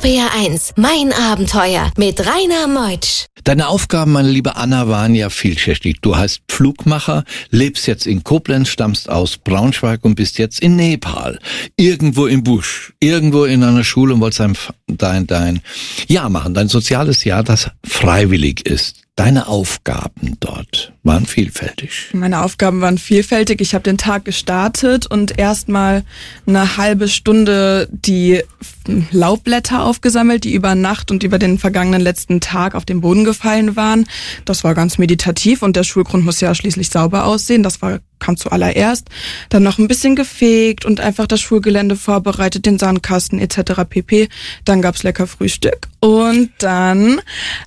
RPR 1, mein Abenteuer mit Rainer Meutsch. Deine Aufgaben, meine liebe Anna, waren ja vielschichtig. Du heißt Pflugmacher, lebst jetzt in Koblenz, stammst aus Braunschweig und bist jetzt in Nepal. Irgendwo im Busch, irgendwo in einer Schule und wolltest dein Jahr machen, dein soziales Jahr, das freiwillig ist. Deine Aufgaben dort waren vielfältig. Meine Aufgaben waren vielfältig. Ich habe den Tag gestartet und erstmal eine halbe Stunde die Laubblätter aufgesammelt, die über Nacht und über den vergangenen letzten Tag auf den Boden gefallen waren. Das war ganz meditativ und der Schulgrund muss ja schließlich sauber aussehen. Das kam zuallererst. Dann noch ein bisschen gefegt und einfach das Schulgelände vorbereitet, den Sandkasten etc. pp. Dann gab's lecker Frühstück und dann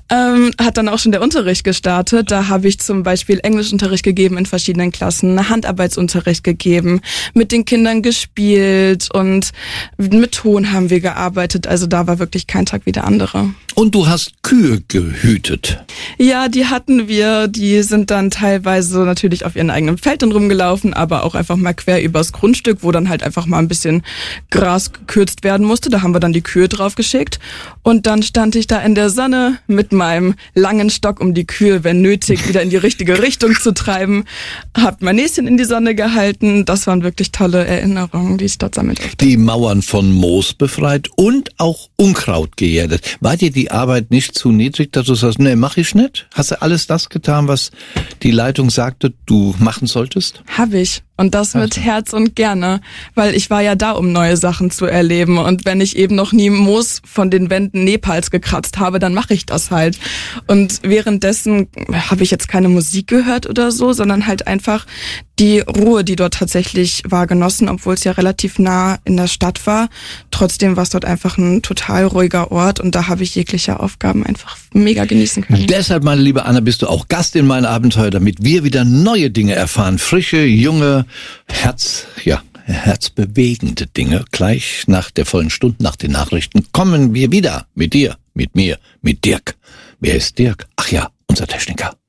hat dann auch schon der Unterricht gestartet. Da habe ich zum Beispiel Englischunterricht gegeben in verschiedenen Klassen, Handarbeitsunterricht gegeben, mit den Kindern gespielt und mit Ton haben wir gearbeitet. Also da war wirklich kein Tag wie der andere. Und du hast Kühe gehütet. Ja, die hatten wir. Die sind dann teilweise natürlich auf ihren eigenen Feldern rumgelaufen, aber auch einfach mal quer übers Grundstück, wo dann halt einfach mal ein bisschen Gras gekürzt werden musste. Da haben wir dann die Kühe drauf geschickt. Und dann stand ich da in der Sonne mit meinem langen Stock, um die Kühe, wenn nötig, wieder in die richtige Richtung zu treiben. Hab mein Näschen in die Sonne gehalten. Das waren wirklich tolle Erinnerungen, die ich dort sammeln durfte. Die Mauern von Moos befreit und auch Unkraut geerdet. War dir die Arbeit nicht zu niedrig, dass du sagst, nee, mach ich nicht? Hast du alles das getan, was die Leitung sagte, du machen solltest? Hab ich. Und das mit Herz und gerne, weil ich war ja da, um neue Sachen zu erleben. Und wenn ich eben noch nie Moos von den Wänden Nepals gekratzt habe, dann mache ich das halt. Und währenddessen habe ich jetzt keine Musik gehört oder so, sondern halt einfach die Ruhe, die dort tatsächlich war, genossen, obwohl es ja relativ nah in der Stadt war. Trotzdem war es dort einfach ein total ruhiger Ort und da habe ich jegliche Aufgaben einfach mega genießen können. Deshalb, meine liebe Anna, bist du auch Gast in meinem Abenteuer, damit wir wieder neue Dinge erfahren. Frische, junge, herzbewegende Dinge. Gleich nach der vollen Stunde, nach den Nachrichten, kommen wir wieder mit dir, mit mir, mit Dirk. Wer ist Dirk? Ach ja, unser Techniker.